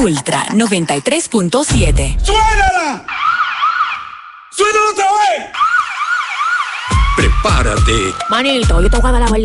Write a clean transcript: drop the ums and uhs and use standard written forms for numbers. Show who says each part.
Speaker 1: Ultra 93.7.
Speaker 2: ¡Suénala! ¡Suénala otra vez!
Speaker 3: Prepárate.
Speaker 4: Manito, yo te voy a dar la verdad.